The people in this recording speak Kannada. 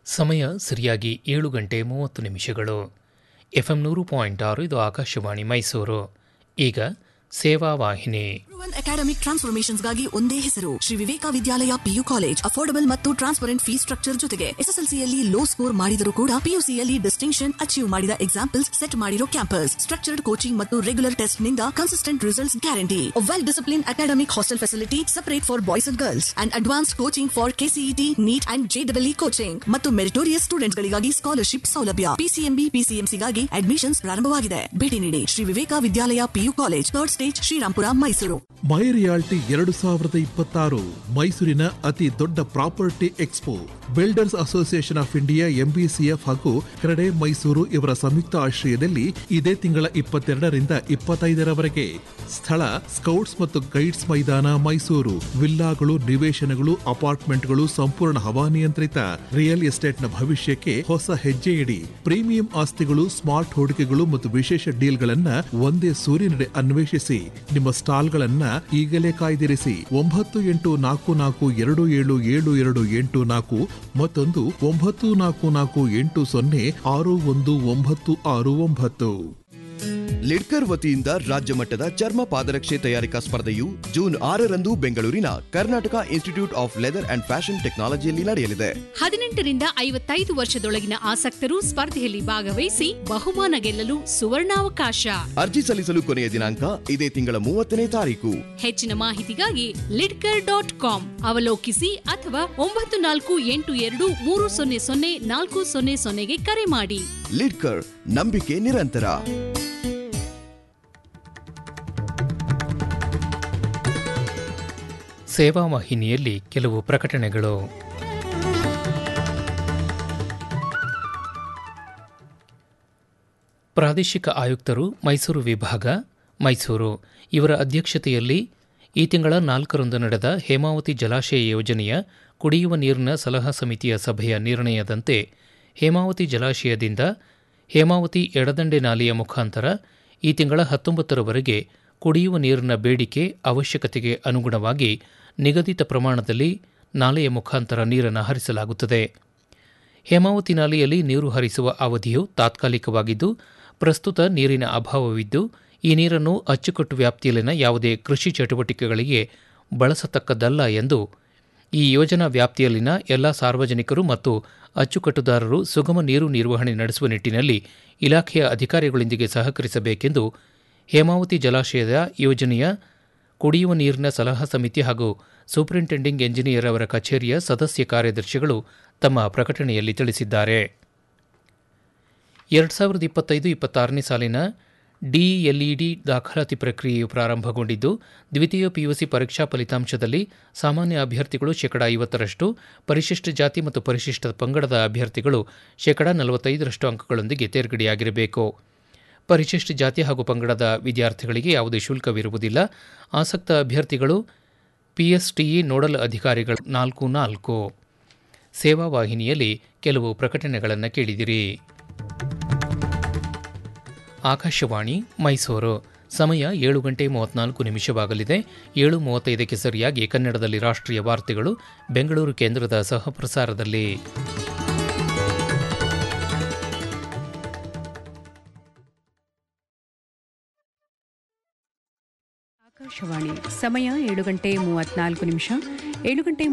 ಸಮಯ ಸರಿಯಾಗಿ 7:30 ಎಫ್ಎಂ 100.6 ಇದು ಆಕಾಶವಾಣಿ ಮೈಸೂರು. ಈಗ ಸೇವಾ ವಾಹಿನಿ. ಅಕಾಡೆಮಿಕ್ ಟ್ರಾನ್ಸ್ಫಾರ್ಮೇಶನ್ಸ್ ಗಾಗಿ ಒಂದೇ ಹೆಸರು ಶ್ರೀ ವಿವೇಕ ವಿದ್ಯಾಲಯ ಪಿಯು ಕಾಲೇಜ್. ಅಫೋರ್ಡಬಲ್ ಮತ್ತು ಟ್ರಾನ್ಸ್ಪರೆಂಟ್ ಫೀಸ್ ಸ್ಟ್ರಕ್ಚರ್ ಜೊತೆಗೆ ಎಸ್ಎಸ್ಎಲ್ಸಿಯಲ್ಲಿ ಲೋ ಸ್ಕೋರ್ ಮಾಡಿದರೂ ಕೂಡ ಪಿಯುಸಿಯಲ್ಲಿ ಡಿಸ್ಟಿಂಕ್ಷನ್ ಅಚೀವ್ ಮಾಡಿದ ಎಕ್ಸಾಂಪಲ್ಸ್ ಸೆಟ್ ಮಾಡಿರೋ ಕ್ಯಾಂಪಸ್, ಸ್ಟ್ರಕ್ಚರ್ಡ್ ಕೋಚಿಂಗ್ ಮತ್ತು ರೆಗ್ಯುಲರ್ ಟೆಸ್ಟ್ ನಿಂದ consistent results guarantee. Well discipline academic hostel facility separate for boys and girls and advanced coaching for KCET, neat and ಜೆಡಬ್ಲ್ಇ coaching ಮತ್ತು ಮೆರಿಟೋರಿಯಸ್ ಸ್ಟೂಡೆಂಟ್ಸ್ ಗಳಿಗಾಗಿ ಸ್ಕಾಲರ್ಶಿಪ್ ಸೌಲಭ್ಯ. ಪಿಸಿಎಂಬಿ ಪಿಸಿಎಂಸಿಗಾಗಿ ಅಡ್ಮಿಷನ್ಸ್ ಪ್ರಾರಂಭವಾಗಿದೆ. ಭೇಟಿ ನೀಡಿ ಶ್ರೀ ವಿವೇಕ ವಿದ್ಯಾಲಯ PU college, third stage, Srirampura, Mysuru. ಮೈ ರಿಯಾಲ್ಟಿ 2026 ಮೈಸೂರಿನ ಅತಿ ದೊಡ್ಡ property expo. Builders association of India, MBCF ಹಾಗೂ ಕ್ರೆಡೆ ಮೈಸೂರು ಇವರ ಸಂಯುಕ್ತ ಆಶ್ರಯದಲ್ಲಿ ಇದೇ ತಿಂಗಳ 22ರಿಂದ 25ರವರೆಗೆ. ಸ್ಥಳ ಸ್ಕೌಟ್ಸ್ ಮತ್ತು ಗೈಡ್ಸ್ ಮೈದಾನ, ಮೈಸೂರು. ವಿಲ್ಲಾಗಳು, ನಿವೇಶನಗಳು, ಅಪಾರ್ಟ್ಮೆಂಟ್ಗಳು ಸಂಪೂರ್ಣ ಹವಾನಿಯಂತ್ರಿತ. ರಿಯಲ್ ಎಸ್ಟೇಟ್ನ ಭವಿಷ್ಯಕ್ಕೆ ಹೊಸ ಹೆಜ್ಜೆ ಇಡಿ. ಪ್ರೀಮಿಯಂ ಆಸ್ತಿಗಳು, ಸ್ಮಾರ್ಟ್ ಹೂಡಿಕೆಗಳು ಮತ್ತು ವಿಶೇಷ ಡೀಲ್ಗಳನ್ನ ಒಂದೇ ಸೂರಿನಡೆ ಅನ್ವೇಷಿಸಿ. ನಿಮ್ಮ ಸ್ಟಾಲ್ಗಳನ್ನ ಈಗಲೇ ಕಾಯ್ದಿರಿಸಿ. 9844277774 ಮತ್ತೊಂದು 9448061969. ಲಿಡ್ಕರ್ ವತಿಯಿಂದ ರಾಜ್ಯ ಮಟ್ಟದ ಚರ್ಮ ಪಾದರಕ್ಷೆ ತಯಾರಿಕಾ ಸ್ಪರ್ಧೆಯು ಜೂನ್ 6ರಂದು ಬೆಂಗಳೂರಿನ Karnataka institute of leather and fashion ಟೆಕ್ನಾಲಜಿಯಲ್ಲಿ ನಡೆಯಲಿದೆ. 18ರಿಂದ 55 ವರ್ಷದೊಳಗಿನ ಆಸಕ್ತರು ಸ್ಪರ್ಧೆಯಲ್ಲಿ ಭಾಗವಹಿಸಿ ಬಹುಮಾನ ಗೆಲ್ಲಲು ಸುವರ್ಣಾವಕಾಶ. ಅರ್ಜಿ ಸಲ್ಲಿಸಲು ಕೊನೆಯ ದಿನಾಂಕ ಇದೇ ತಿಂಗಳ 30ನೇ ತಾರೀಕು. ಹೆಚ್ಚಿನ ಮಾಹಿತಿಗಾಗಿ lidkar.com ಅವಲೋಕಿಸಿ ಅಥವಾ 9482300400ಗೆ ಕರೆ ಮಾಡಿ. ಲಿಡ್ಕರ್, ನಂಬಿಕೆ ನಿರಂತರ. ಸೇವಾ ವಾಹಿನಿಯಲ್ಲಿ ಕೆಲವು ಪ್ರಕಟಣೆಗಳು. ಪ್ರಾದೇಶಿಕ ಆಯುಕ್ತರು, ಮೈಸೂರು ವಿಭಾಗ, ಮೈಸೂರು ಇವರ ಅಧ್ಯಕ್ಷತೆಯಲ್ಲಿ ಈ ತಿಂಗಳ 4ರಂದು ನಡೆದ ಹೇಮಾವತಿ ಜಲಾಶಯ ಯೋಜನೆಯ ಕುಡಿಯುವ ನೀರಿನ ಸಲಹಾ ಸಮಿತಿಯ ಸಭೆಯ ನಿರ್ಣಯದಂತೆ ಹೇಮಾವತಿ ಜಲಾಶಯದಿಂದ ಹೇಮಾವತಿ ಎಡದಂಡೆ ನಾಲೆಯ ಮುಖಾಂತರ ಈ ತಿಂಗಳ 19ರವರೆಗೆ ಕುಡಿಯುವ ನೀರಿನ ಬೇಡಿಕೆ ಅವಶ್ಯಕತೆಗೆ ಅನುಗುಣವಾಗಿ ನಿಗದಿತ ಪ್ರಮಾಣದಲ್ಲಿ ನಾಲೆಯ ಮುಖಾಂತರ ನೀರನ್ನು ಹರಿಸಲಾಗುತ್ತದೆ. ಹೇಮಾವತಿ ನಾಲೆಯಲ್ಲಿ ನೀರು ಹರಿಸುವ ಅವಧಿಯು ತಾತ್ಕಾಲಿಕವಾಗಿದ್ದು, ಪ್ರಸ್ತುತ ನೀರಿನ ಅಭಾವವಿದ್ದು ಈ ನೀರನ್ನು ಅಚ್ಚುಕಟ್ಟು ವ್ಯಾಪ್ತಿಯಲ್ಲಿನ ಯಾವುದೇ ಕೃಷಿ ಚಟುವಟಿಕೆಗಳಿಗೆ ಬಳಸತಕ್ಕದ್ದಲ್ಲ ಎಂದು ಈ ಯೋಜನಾ ವ್ಯಾಪ್ತಿಯಲ್ಲಿನ ಎಲ್ಲ ಸಾರ್ವಜನಿಕರು ಮತ್ತು ಅಚ್ಚುಕಟ್ಟುದಾರರು ಸುಗಮ ನೀರು ನಿರ್ವಹಣೆ ನಡೆಸುವ ನಿಟ್ಟಿನಲ್ಲಿ ಇಲಾಖೆಯ ಅಧಿಕಾರಿಗಳೊಂದಿಗೆ ಸಹಕರಿಸಬೇಕೆಂದು ಹೇಮಾವತಿ ಜಲಾಶಯದ ಯೋಜನೆಯ ಕುಡಿಯುವ ನೀರಿನ ಸಲಹಾ ಸಮಿತಿ ಹಾಗೂ ಸೂಪರಿಂಟೆಂಡಿಂಗ್ ಎಂಜಿನಿಯರ್ ಅವರ ಕಚೇರಿಯ ಸದಸ್ಯ ಕಾರ್ಯದರ್ಶಿಗಳು ತಮ್ಮ ಪ್ರಕಟಣೆಯಲ್ಲಿ ತಿಳಿಸಿದ್ದಾರೆ. 2025-26ನೇ ಸಾಲಿನ ಡಿಎಲ್ಇಡಿ ದಾಖಲಾತಿ ಪ್ರಕ್ರಿಯೆಯು ಪ್ರಾರಂಭಗೊಂಡಿದ್ದು, ದ್ವಿತೀಯ ಪಿಯುಸಿ ಪರೀಕ್ಷಾ ಫಲಿತಾಂಶದಲ್ಲಿ ಸಾಮಾನ್ಯ ಅಭ್ಯರ್ಥಿಗಳು 50%, ಪರಿಶಿಷ್ಟ ಜಾತಿ ಮತ್ತು ಪರಿಶಿಷ್ಟ ಪಂಗಡದ ಅಭ್ಯರ್ಥಿಗಳು 45% ಅಂಕಗಳೊಂದಿಗೆ ತೇರ್ಗಡೆಯಾಗಿರಬೇಕು. ಪರಿಶಿಷ್ಟ ಜಾತಿ ಹಾಗೂ ಪಂಗಡದ ವಿದ್ಯಾರ್ಥಿಗಳಿಗೆ ಯಾವುದೇ ಶುಲ್ಕವಿರುವುದಿಲ್ಲ. ಆಸಕ್ತ ಅಭ್ಯರ್ಥಿಗಳು ಪಿಎಸ್ಟಿಇ ನೋಡಲ್ ಅಧಿಕಾರಿಗಳು 44. ಸೇವಾ ವಾಹಿನಿಯಲ್ಲಿ ಕೆಲವು ಪ್ರಕಟಣೆಗಳನ್ನು ಕೇಳಿದಿರಿ. ಆಕಾಶವಾಣಿ ಮೈಸೂರು. ಸಮಯ 7:34 7:35ಕ್ಕೆ ಸರಿಯಾಗಿ ಕನ್ನಡದಲ್ಲಿ ರಾಷ್ಟ್ರೀಯ ವಾರ್ತೆಗಳು ಬೆಂಗಳೂರು ಕೇಂದ್ರದ ಸಹಪ್ರಸಾರದಲ್ಲಿ. ಆಕಾಶವಾಣಿ ಸಮಯ 7:34 7:35